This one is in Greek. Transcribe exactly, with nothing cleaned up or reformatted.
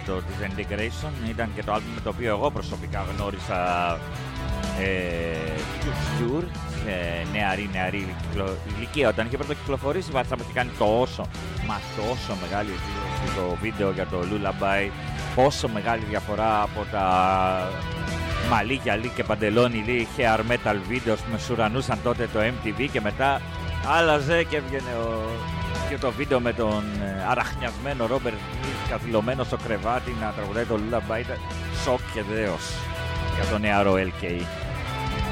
το Disintegration. Ήταν και το άλμπουμ με το οποίο εγώ προσωπικά γνώρισα ε, Cure σε νεαρή νεαρή ηλικία. Όταν είχε πρώτο κυκλοφορήσει, μάλιστα μου είχε κάνει τόσο, μα τόσο μεγάλη εντύπωση το βίντεο για το Lullaby. Πόσο μεγάλη διαφορά από τα μαλλί, γυαλί και παντελόνι λέει hair metal videos που με σουρανούσαν τότε το εμ τι βι, και μετά άλλαζε και έβγαινε ο... και το βίντεο με τον αραχνιασμένο Ρόμπερτ Smith καθυλωμένο στο κρεβάτι να τραγουδάει το Lullaby. Σοκ και δέος για τον νεαρό ελ κέι.